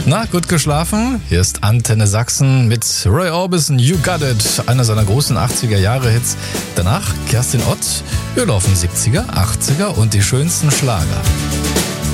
Na, gut geschlafen? Hier ist Antenne Sachsen mit Roy Orbison, You Got It, einer seiner großen 80er-Jahre-Hits. Danach Kerstin Ott, wir laufen 70er, 80er und die schönsten Schlager.